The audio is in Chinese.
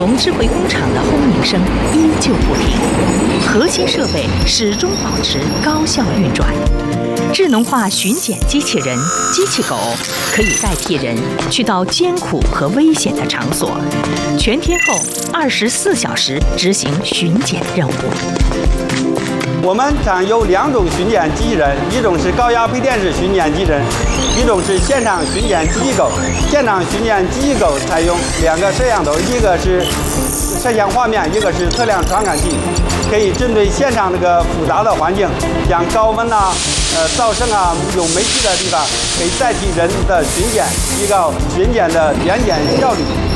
智慧工厂的轰鸣声依旧不停，核心设备始终保持高效运转。智能化巡检机器人、机器狗可以代替人去到艰苦和危险的场所，全天候24小时执行巡检任务。 我们厂有2种巡检机器人，一种是高压配电式巡检机器人，一种是现场巡检机器狗。现场巡检机器狗采用2个摄像头，一个是摄像画面，一个是测量传感器，可以针对现场这个复杂的环境，像高温啊、噪声啊、有煤气的地方，可以代替人的巡检，提高巡检的检效率。